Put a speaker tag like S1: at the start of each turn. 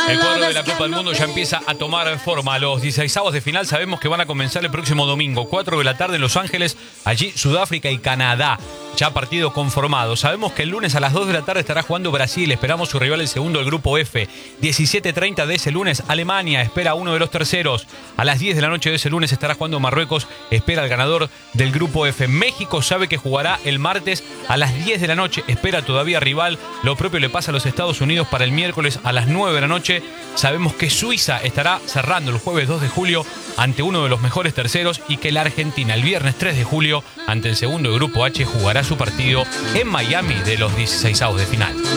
S1: El cuadro de la Copa del Mundo ya empieza a tomar forma. Los 16avos de final sabemos que van a comenzar el próximo domingo, 4 de la tarde en Los Ángeles, allí Sudáfrica y Canadá. Ya partido conformado. Sabemos que el lunes a las 2 de la tarde estará jugando Brasil. Esperamos su rival el segundo del grupo F. 17:30 de ese lunes, Alemania espera a uno de los terceros. A las 10 de la noche de ese lunes estará jugando Marruecos. Espera al ganador del grupo F. México sabe que jugará el martes a las 10 de la noche. Espera todavía rival. Lo propio le pasa a los Estados Unidos para el miércoles a las 9 de la noche. Sabemos que Suiza estará cerrando el jueves 2 de julio ante uno de los mejores terceros y que la Argentina el viernes 3 de julio ante el segundo del grupo H jugará su partido en Miami de los 16avos de final.